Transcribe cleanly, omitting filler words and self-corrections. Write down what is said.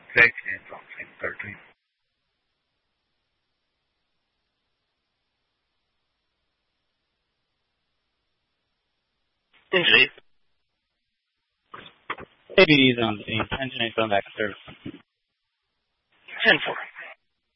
Second something 13. Injury. ABD's on the scene. Engine 8 going back to service. 10-4.